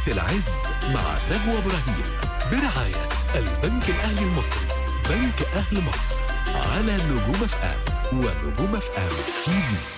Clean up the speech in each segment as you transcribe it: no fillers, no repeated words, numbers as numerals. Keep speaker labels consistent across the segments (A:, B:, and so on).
A: بيت العز مع نجوى إبراهيم برعاية البنك الأهلي المصري، بنك أهل مصر، على نجوم اف ام ونجوم اف ام تي في.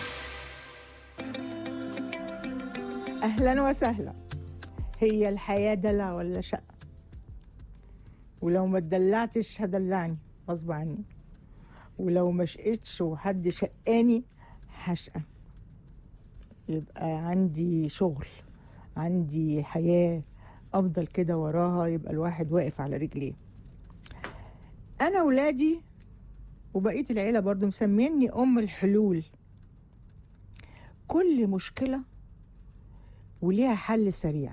B: أهلا وسهلا. هي الحياة دلع ولا شقة؟ ولو ما اتدلعتش هدلعني غصب عني، ولو ما شقتش وحد شقاني هشقى. يبقى عندي شغل، عندي حياة، أفضل كده وراها، يبقى الواحد واقف على رجليه. أنا ولادي وبقية العيلة برضو مسميني أم الحلول. كل مشكلة وليها حل سريع،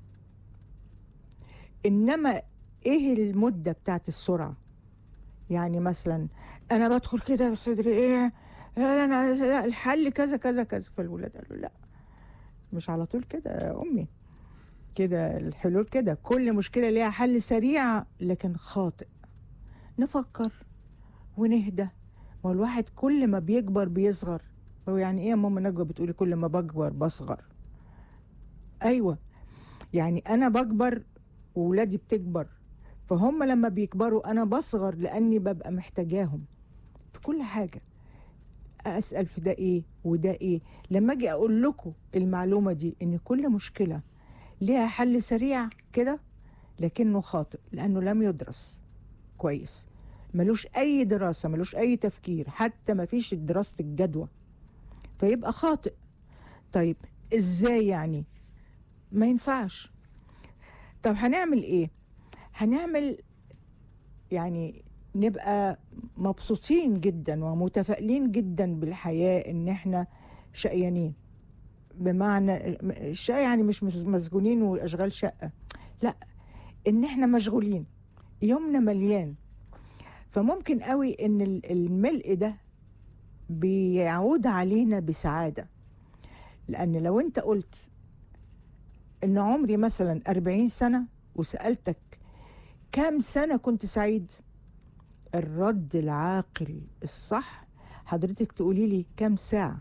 B: إنما إيه المدة بتاعت السرعة؟ يعني مثلا أنا بدخل كده بصدري إيه، لا الحل كذا كذا كذا، فالولاد قالوا لا مش على طول كده يا أمي، كده الحلول كده كل مشكلة ليها حل سريع لكن خاطئ. نفكر ونهدى. ما الواحد كل ما بيكبر بيصغر. هو يعني ايه يا ماما نجوى بتقولي كل ما بكبر بصغر؟ ايوه، يعني انا بكبر وولادي بتكبر، فهم لما بيكبروا انا بصغر لاني ببقى محتاجاهم في كل حاجة. اسأل في ده ايه وده ايه. لما اجي اقول لكم المعلومة دي ان كل مشكلة ليها حل سريع كده، لكنه خاطئ لانه لم يدرس كويس، ملوش اي دراسة، ملوش اي تفكير، حتى ما فيش دراسة الجدوى، فيبقى خاطئ. طيب ازاي يعني؟ ما ينفعش. طب هنعمل ايه؟ هنعمل يعني نبقى مبسوطين جدا ومتفائلين جدا بالحياة، ان احنا شقيانين. بمعنى الشقة يعني مش مسجونين واشغال شقة، لا، ان احنا مشغولين، يومنا مليان. فممكن قوي ان الملء ده بيعود علينا بسعادة. لان لو انت قلت ان عمري مثلا 40 سنة وسألتك كام سنة كنت سعيد، الرد العاقل الصح حضرتك تقولي لي كام ساعة،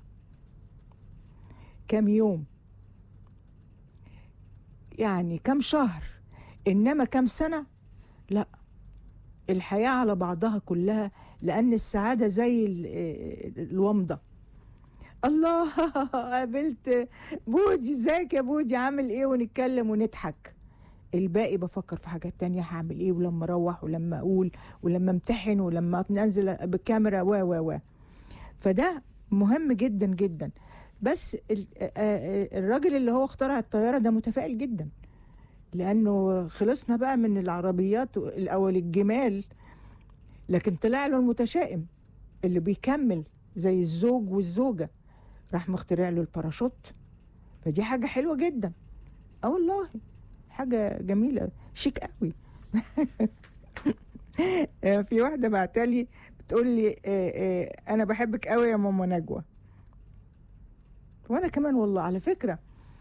B: كام يوم، يعني كام شهر. انما كام سنة لا، الحياة على بعضها كلها، لأن السعادة زي الومضة. الله قابلت بودي، ازيك يا بودي، عامل ايه، ونتكلم ونضحك. الباقي بفكر في حاجات تانية، هعمل ايه ولما اروح ولما اقول ولما امتحن ولما انزل بالكاميرا و فده مهم جدا جدا. بس الراجل اللي هو اخترع الطيارة ده متفائل جدا، لأنه خلصنا بقى من العربيات الأول الجمال، لكن طلع له المتشائم اللي بيكمل زي الزوج والزوجة، راح مخترع له الباراشوت. فدي حاجة حلوة جدا. والله حاجة جميلة شيك قوي. في واحدة بعتالي بتقول لي أنا بحبك قوي يا ماما نجوى، وأنا كمان والله. على فكرة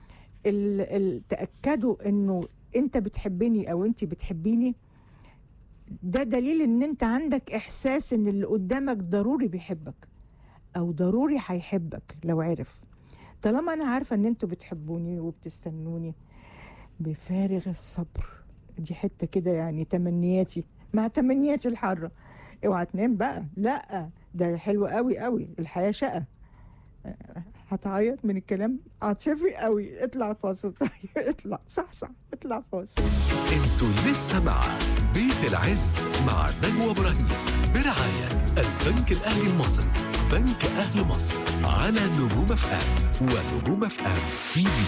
B: تأكدوا إنه أنت بتحبني أو أنت بتحبيني، ده دليل إن أنت عندك إحساس إن اللي قدامك ضروري بيحبك أو ضروري هيحبك لو عرف. طالما أنا عارفة إن أنتوا بتحبوني وبتستنوني بفارغ الصبر، دي حتة كده يعني تمنياتي مع تمنياتي الحارة. اوعى تنام بقى، لا ده حلو قوي قوي، الحياة شقة. هتعيط من الكلام عاطفي قوي. اطلع فاصل. طيب اطلع صح اطلع فاصل.
A: انتوا لسه مع بيت العز مع نجوى إبراهيم برعاية البنك الأهلي المصري، بنك أهل مصر، على نجوم اف ام ونجوم اف ام تي في.